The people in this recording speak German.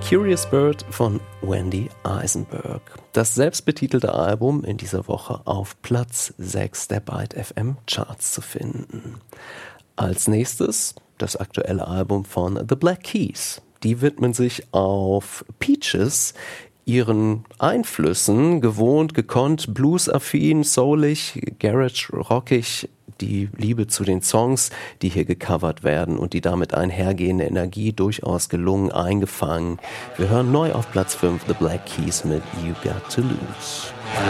Curious Bird von Wendy Eisenberg. Das selbstbetitelte Album in dieser Woche auf Platz 6 der Byte FM Charts zu finden. Als nächstes das aktuelle Album von The Black Keys. Die widmen sich auf Peaches ihren Einflüssen, gewohnt, gekonnt, bluesaffin, soulig, garage, rockig, die Liebe zu den Songs, die hier gecovert werden und die damit einhergehende Energie durchaus gelungen eingefangen. Wir hören neu auf Platz 5 The Black Keys mit You Got to Lose.